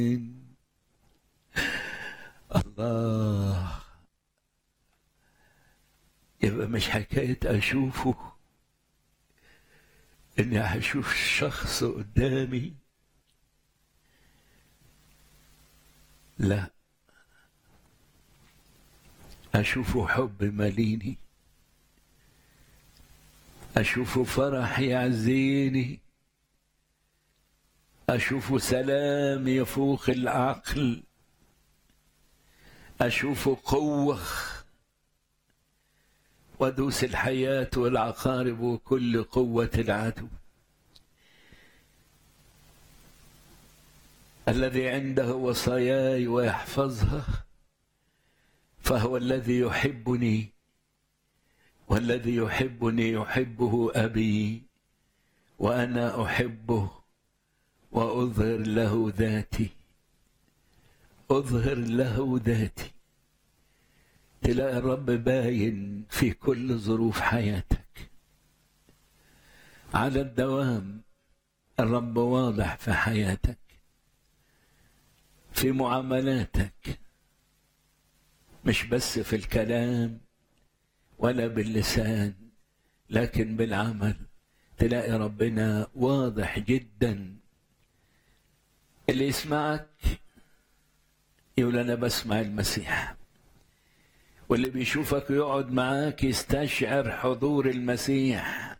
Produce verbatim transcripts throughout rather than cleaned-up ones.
الله. يبقى مش حكاية أشوفه إني هشوف الشخص قدامي، لا، أشوفه حب ماليني، أشوفه فرح يعزيني، أشوفه سلام يفوق العقل، أشوفه قوة ودوس الحياة والعقارب وكل قوة العدو. الذي عنده وصاياي ويحفظها فهو الذي يحبني، والذي يحبني يحبه أبي وأنا أحبه وأظهر له ذاتي. أظهر له ذاتي. تلاقي الرب باين في كل ظروف حياتك على الدوام. الرب واضح في حياتك، في معاملاتك، مش بس في الكلام ولا باللسان لكن بالعمل. تلاقي ربنا واضح جدا. اللي يسمعك يقول أنا بسمع المسيح، واللي بيشوفك يقعد معاك يستشعر حضور المسيح،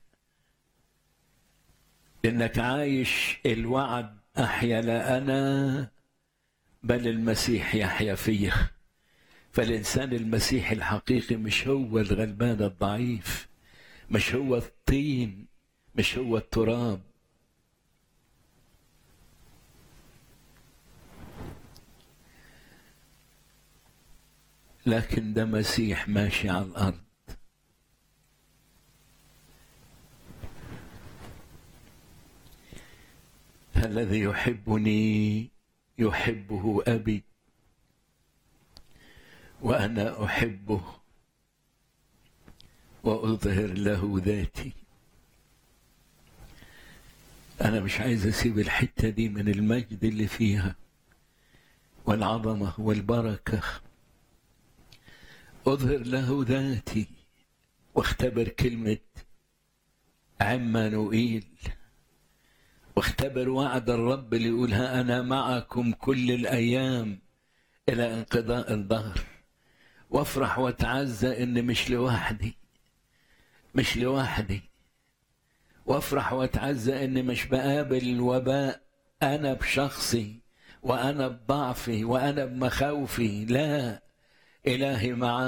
لأنك عايش الوعد أحيا لا أنا بل المسيح يحيا فيه. فالإنسان المسيحي الحقيقي مش هو الغلبان الضعيف، مش هو الطين، مش هو التراب. لكن ده مسيح ماشي على الأرض. الذي يحبني يحبه أبي وأنا أحبه وأظهر له ذاتي. أنا مش عايز أسيب الحتة دي من المجد اللي فيها والعظمة والبركة. أظهر له ذاتي واختبر كلمة عمانوئيل، واختبر وعد الرب اللي يقولها أنا معكم كل الأيام إلى انقضاء الدهر. وافرح واتعزى إن مش لوحدي، مش لوحدي. وافرح واتعزى إن مش بقابل الوباء أنا بشخصي وأنا بضعفي وأنا بمخاوفي، لا، إلهي معاي.